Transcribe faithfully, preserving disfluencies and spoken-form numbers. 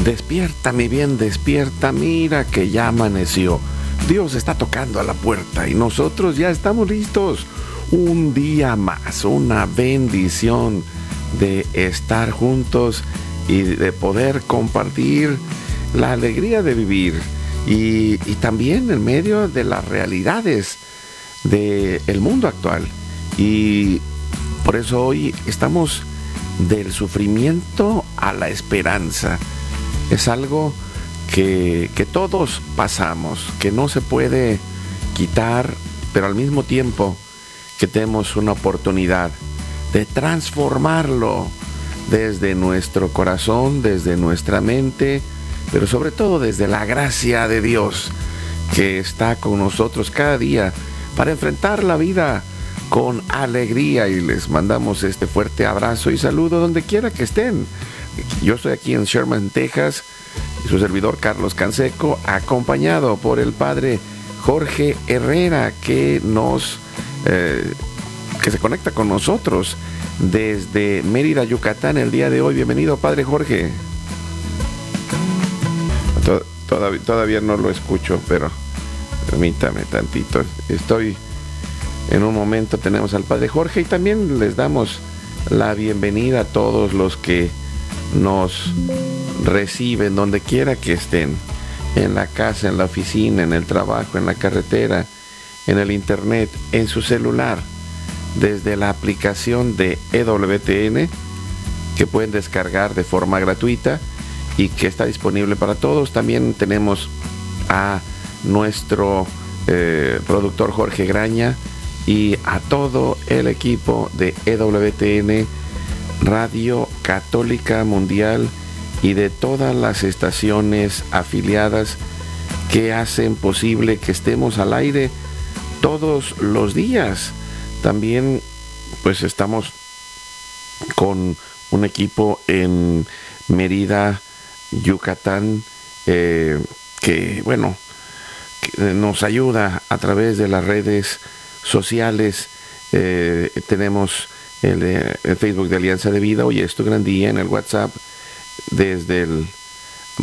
Despierta, mi bien, despierta, mira que ya amaneció. Dios está tocando a la puerta y nosotros ya estamos listos. Un día más, una bendición de estar juntos y de poder compartir la alegría de vivir y, y también en medio de las realidades del mundo actual. Y por eso hoy estamos del sufrimiento a la esperanza. Es algo que, que todos pasamos, que no se puede quitar, pero al mismo tiempo que tenemos una oportunidad de transformarlo desde nuestro corazón, desde nuestra mente, pero sobre todo desde la gracia de Dios que está con nosotros cada día para enfrentar la vida con alegría. Y les mandamos este fuerte abrazo y saludo donde quiera que estén. Yo estoy aquí en Sherman, Texas, y su servidor Carlos Canseco, acompañado por el padre Jorge Herrera, que nos eh, que se conecta con nosotros desde Mérida, Yucatán, el día de hoy. Bienvenido, padre Jorge. Todavía, todavía no lo escucho, pero permítame tantito. Estoy en un momento, tenemos al padre Jorge y también les damos la bienvenida a todos los que nos reciben donde quiera que estén, en la casa, en la oficina, en el trabajo, en la carretera, en el internet, en su celular, desde la aplicación de E W T N que pueden descargar de forma gratuita y que está disponible para todos. También tenemos a nuestro eh, productor Jorge Graña y a todo el equipo de E W T N Radio Católica Mundial y de todas las estaciones afiliadas que hacen posible que estemos al aire todos los días. También pues estamos con un equipo en Mérida, Yucatán, eh, que bueno, que nos ayuda a través de las redes sociales. Eh, tenemos el, el Facebook de Alianza de Vida. Hoy es tu gran día, en el WhatsApp desde el